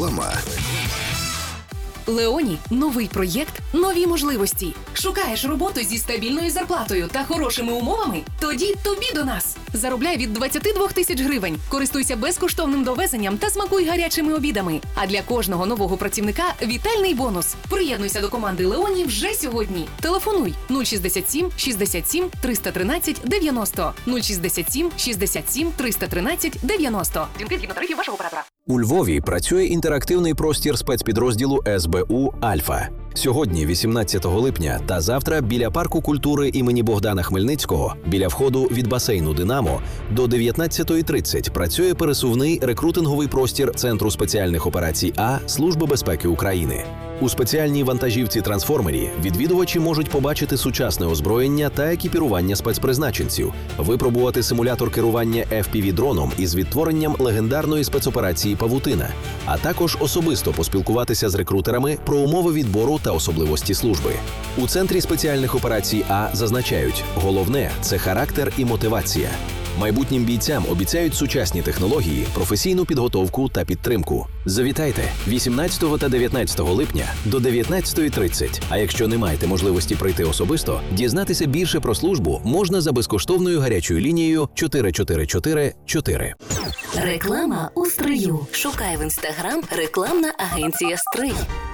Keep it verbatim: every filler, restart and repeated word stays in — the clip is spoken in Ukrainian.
Реклама. Леоні – новий проєкт, нові можливості. Шукаєш роботу зі стабільною зарплатою та хорошими умовами? Тоді тобі до нас. Заробляй від двадцяти двох тисяч гривень, користуйся безкоштовним довезенням та смакуй гарячими обідами. А для кожного нового працівника – вітальний бонус. Приєднуйся до команди Леоні вже сьогодні. Телефонуй нуль шістдесят сім шістдесят сім триста тринадцять дев'яносто, нуль шістдесят сім шістдесят сім триста тринадцять дев'яносто. Дзвінки згідно тарифів вашого оператора. У Львові працює інтерактивний простір спецпідрозділу ес бе у «Альфа». Сьогодні, вісімнадцятого липня, та завтра біля парку культури імені Богдана Хмельницького, біля входу від басейну «Динамо», до дев'ятнадцятої тридцять працює пересувний рекрутинговий простір Центру спеціальних операцій А Служби безпеки України. У спеціальній вантажівці-трансформері відвідувачі можуть побачити сучасне озброєння та екіпірування спецпризначенців, випробувати симулятор керування еф пі ві-дроном із відтворенням легендарної спецоперації «Павутина», а також особисто поспілкуватися з рекрутерами про умови відбору та особливості служби. У Центрі спеціальних операцій А зазначають, головне – це характер і мотивація. Майбутнім бійцям обіцяють сучасні технології, професійну підготовку та підтримку. Завітайте вісімнадцятого та дев'ятнадцятого липня до дев'ятнадцятої тридцять. А якщо не маєте можливості прийти особисто, дізнатися більше про службу можна за безкоштовною гарячою лінією чотири чотири чотири чотири. Реклама у стрию. Шукай в інстаграм рекламна агенція «Стрий».